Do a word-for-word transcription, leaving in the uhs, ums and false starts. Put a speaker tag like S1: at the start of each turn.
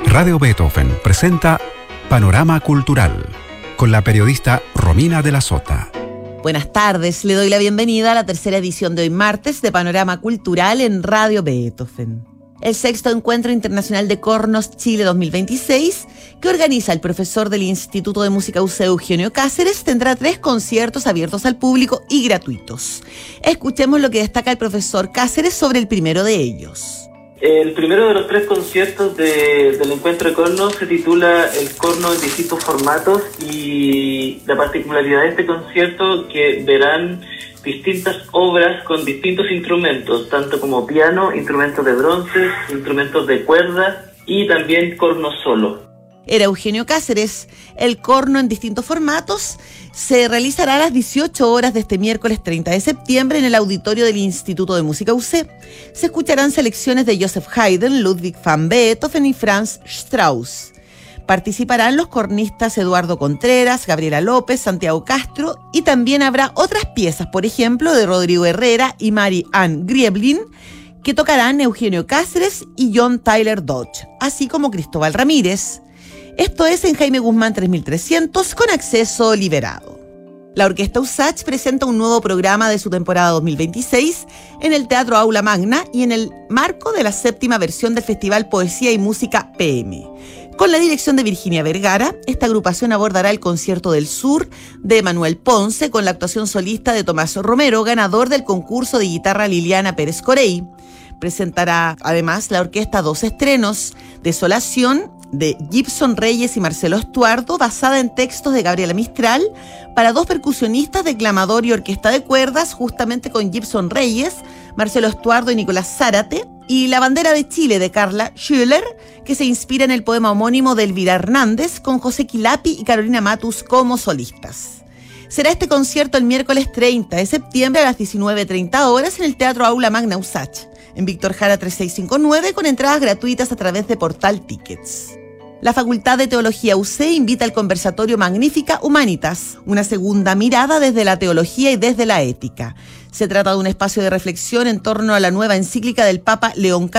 S1: Radio Beethoven presenta Panorama Cultural con la periodista Romina de la Sota.
S2: Buenas tardes, le doy la bienvenida a la tercera edición de hoy martes de Panorama Cultural en Radio Beethoven. El sexto Encuentro Internacional de Cornos Chile dos mil veintiséis, que organiza el profesor del Instituto de Música U C Eugenio Cáceres, tendrá tres conciertos abiertos al público y gratuitos. Escuchemos lo que destaca el profesor Cáceres sobre el primero de ellos.
S3: El primero de los tres conciertos de, del Encuentro de Cornos se titula El corno en distintos formatos, y la particularidad de este concierto que verán distintas obras con distintos instrumentos, tanto como piano, instrumentos de bronce, instrumentos de cuerda y también corno solo.
S2: Era Eugenio Cáceres. El corno en distintos formatos se realizará a las dieciocho horas de este miércoles treinta de septiembre en el auditorio del Instituto de Música U C. Se escucharán selecciones de Joseph Haydn, Ludwig van Beethoven y Franz Strauss. Participarán los cornistas Eduardo Contreras, Gabriela López, Santiago Castro, y también habrá otras piezas, por ejemplo, de Rodrigo Herrera y Mary Ann Grieblin, que tocarán Eugenio Cáceres y John Tyler Dodge, así como Cristóbal Ramírez. Esto es en Jaime Guzmán tres mil trescientos, con acceso liberado. La Orquesta USACH presenta un nuevo programa de su temporada dos mil veintiséis en el Teatro Aula Magna y en el marco de la séptima versión del Festival Poesía y Música P M. Con la dirección de Virginia Vergara, esta agrupación abordará el Concierto del Sur de Manuel Ponce con la actuación solista de Tomás Romero, ganador del concurso de guitarra Liliana Pérez Corey. Presentará además la orquesta dos estrenos: Desolación, de Gibson Reyes y Marcelo Estuardo, basada en textos de Gabriela Mistral, para dos percusionistas, declamador y orquesta de cuerdas, justamente con Gibson Reyes, Marcelo Estuardo y Nicolás Zárate, y La Bandera de Chile de Carla Schüller, que se inspira en el poema homónimo de Elvira Hernández, con José Quilapi y Carolina Matus como solistas. Será este concierto el miércoles treinta de septiembre a las diecinueve treinta horas en el Teatro Aula Magna USACH, en Víctor Jara tres seis cinco nueve, con entradas gratuitas a través de Portal Tickets. La Facultad de Teología U C invita al conversatorio Magnífica Humanitas, una segunda mirada desde la teología y desde la ética. Se trata de un espacio de reflexión en torno a la nueva encíclica del Papa León